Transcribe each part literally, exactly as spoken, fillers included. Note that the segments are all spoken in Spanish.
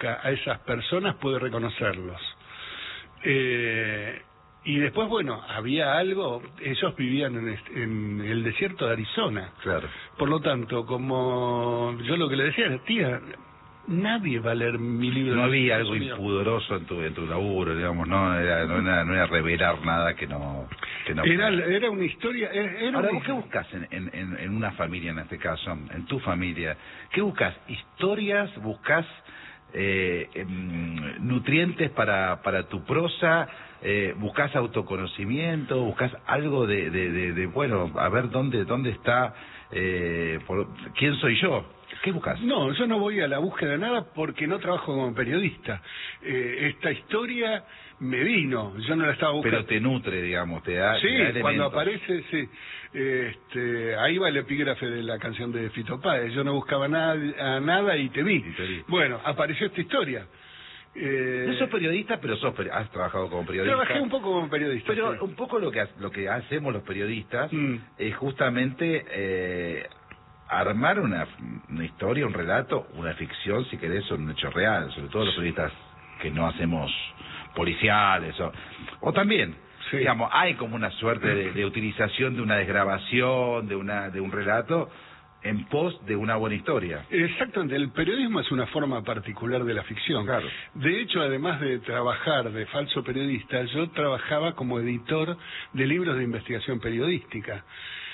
conozca a esas personas puede reconocerlos. Eh, y después, bueno, había algo, ellos vivían en, este, en el desierto de Arizona. Claro. Por lo tanto, como yo lo que le decía, tía, nadie va a leer mi libro. No había algo impudoroso en tu, en tu laburo, digamos, no era, no era, no era revelar nada que no... Que no era, era una historia... Era Ahora, una... ¿vos qué buscas en, en, en una familia, en este caso, en tu familia? ¿Qué buscas? ¿Historias? ¿Buscas eh, eh, nutrientes para, para tu prosa? Eh, ¿Buscas autoconocimiento? ¿Buscas algo de, de, de, de, bueno, a ver dónde, dónde está, eh, por, quién soy yo? ¿Qué buscas? No, yo no voy a la búsqueda de nada porque no trabajo como periodista. Eh, esta historia me vino, yo no la estaba buscando. Pero te nutre, digamos, te da, sí, te da cuando aparece, sí. Este, ahí va el epígrafe de la canción de Fito Páez. Yo no buscaba nada, a nada y te vi. Y te vi. Bueno, apareció esta historia. Eh, no sos periodista, pero sos peri has trabajado como periodista. Trabajé un poco como periodista. Pero sí. un poco lo que lo que hacemos los periodistas mm. es justamente eh, armar una, una historia, un relato, una ficción, si querés, un hecho real, sobre todo los periodistas que no hacemos policiales o, o también, sí. digamos, hay como una suerte de, de utilización de una desgrabación, de una de un relato en pos de una buena historia. Exactamente, el periodismo es una forma particular de la ficción. Claro. De hecho, además de trabajar de falso periodista, yo trabajaba como editor de libros de investigación periodística.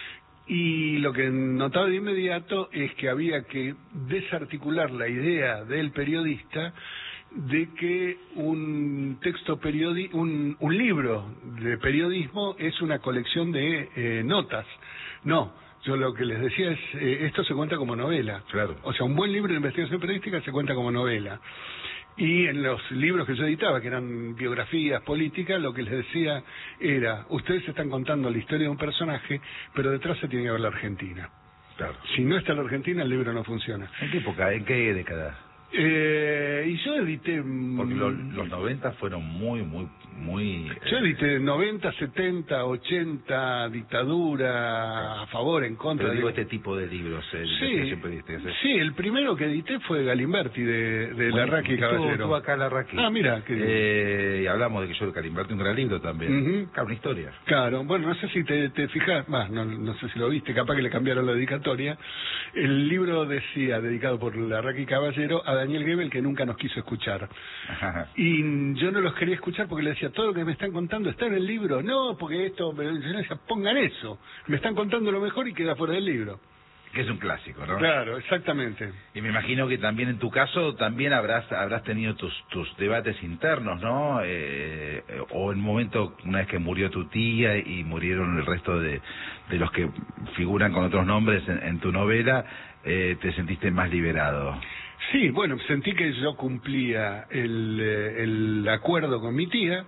Y lo que notaba de inmediato es que había que desarticular la idea del periodista de que un texto periodi un, un libro de periodismo es una colección de eh, notas. No, yo lo que les decía es, eh, esto se cuenta como novela. Claro. O sea, un buen libro de investigación periodística se cuenta como novela. Y en los libros que yo editaba, que eran biografías políticas, lo que les decía era, ustedes están contando la historia de un personaje, pero detrás se tiene que ver la Argentina. Claro. Si no está la Argentina, el libro no funciona. ¿En qué época? ¿En qué década? Eh, y yo edité... Porque lo, los noventa fueron muy, muy, muy... Yo eh... edité noventa, setenta, ochenta, dictadura, a favor, en contra... Pero digo, de... este tipo de libros, eh, sí, de sí, el primero que edité fue Galimberti, de, de Larraqui y Caballero. Estuvo acá Larraqui. Ah, mira. Que... Eh, y hablamos de que yo de Galimberti, un gran libro también. Uh-huh. Claro, una historia. Claro, bueno, no sé si te, te fijas, más, no, no sé si lo viste, capaz que le cambiaron la dedicatoria. El libro decía, dedicado por Larraqui y Caballero, a Daniel Goebel, que nunca nos quiso escuchar. Ajá. Y yo no los quería escuchar porque le decía, todo lo que me están contando está en el libro. No, porque esto, yo le decía, pongan eso. Me están contando lo mejor y queda fuera del libro. Que es un clásico, ¿no? Claro, exactamente. Y me imagino que también en tu caso también habrás habrás tenido tus tus debates internos, ¿no? Eh, o en un momento, una vez que murió tu tía y murieron el resto de, de los que figuran con otros nombres en, en tu novela, eh, te sentiste más liberado. Sí, bueno, sentí que yo cumplía el, el acuerdo con mi tía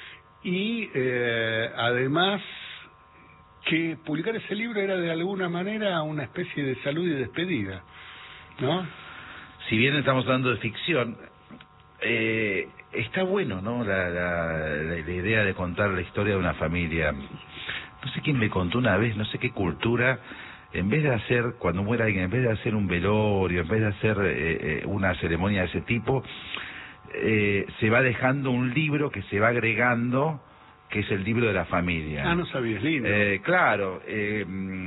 y eh, además que publicar ese libro era de alguna manera una especie de salud y despedida, ¿no? Si bien estamos hablando de ficción, eh, está bueno, ¿no? La, la, la, la idea de contar la historia de una familia. No sé quién me contó una vez, no sé qué cultura... En vez de hacer, cuando muera alguien, en vez de hacer un velorio, en vez de hacer eh, una ceremonia de ese tipo, eh, se va dejando un libro que se va agregando, que es el libro de la familia. Ah, no sabías, lindo. Eh, claro, eh,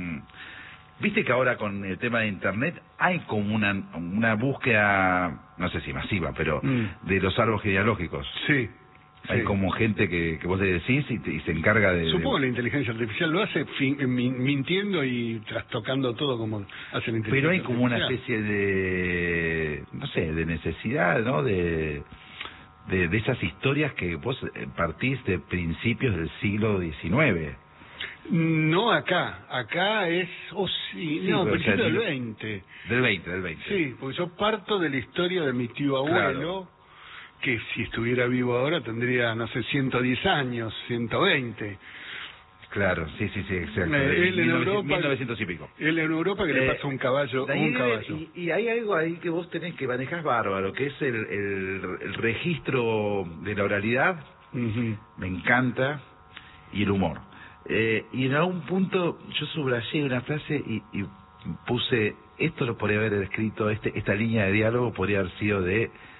viste que ahora con el tema de Internet hay como una, una búsqueda, no sé si masiva, pero mm. de los árboles genealógicos. Sí. Hay sí. como gente que, que vos le decís y, te, y se encarga de... Supongo de... que la inteligencia artificial lo hace fin, mintiendo y trastocando todo como hace la inteligencia Pero hay artificial. como una especie de... no sé, de necesidad, ¿no? De, de, de esas historias que vos partís de principios del siglo diecinueve. No acá, acá es... Oh, sí, sí, no, principio del veinte. Del veinte, del veinte. Sí, porque yo parto de la historia de mi tío abuelo... Claro. Que si estuviera vivo ahora tendría, no sé, ciento diez años, ciento veinte. Claro, sí, sí, sí, exacto. Eh, él en Europa, mil novecientos y pico. Él en Europa que eh, le pasa un caballo, un caballo. Y, y hay algo ahí que vos tenés que manejar bárbaro, que es el, el, el registro de la oralidad, uh-huh. me encanta, y el humor. Eh, y en algún punto yo subrayé una frase y, y puse, esto lo podría haber escrito, este, esta línea de diálogo podría haber sido de...